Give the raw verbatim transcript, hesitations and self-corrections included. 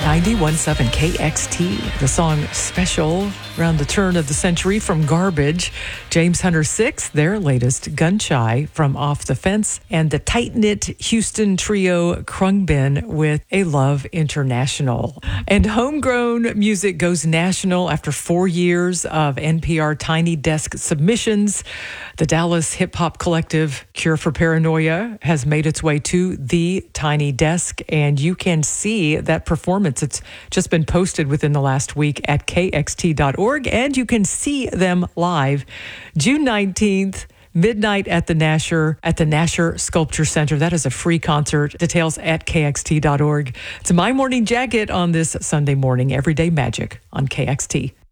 ninety-one point seven K X T. The song Special, around the turn of the century from Garbage. James Hunter Six, their latest, Gun Shy from Off the Fence. And the tight-knit Houston trio Krungbin with A Love International. And homegrown music goes national after four years of N P R Tiny Desk submissions. The Dallas hip-hop collective Cure for Paranoia has made its way to the Tiny Desk, and you can see that performance. It's just been posted within the last week at K X T dot org, and you can see them live June nineteenth, midnight at the Nasher, at the Nasher Sculpture Center. That is a free concert. Details at K X T dot org. It's My Morning Jacket on this Sunday morning. Everyday Magic on K X T.